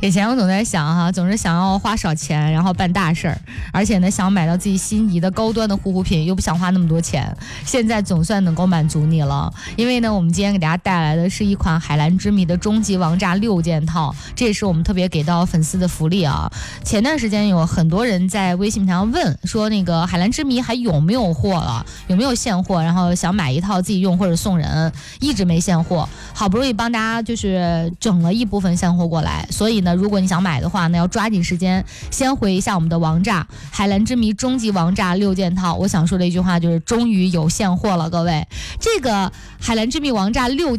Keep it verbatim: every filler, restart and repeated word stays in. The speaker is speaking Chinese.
以前我总在想哈，总是想要花少钱，然后办大事儿，而且呢想买到自己心仪的高端的护肤品，又不想花那么多钱。现在总算能够满足你了，因为呢，我们今天给大家带来的是一款海蓝之谜的终极王炸六件套，这也是我们特别给到粉丝的福利啊。前段时间有很多人在微信平台上问说，那个海蓝之谜还有没有货了，有没有现货，然后想买一套自己用或者送人，一直没现货，好不容易帮大家就是整了一部分现货过来，所以呢，如果你想买的话呢，要抓紧时间先回一下我们的王炸海蓝之谜终极王炸六件套。我想说的一句话就是终于有现货了，各位，这个海蓝之谜王炸六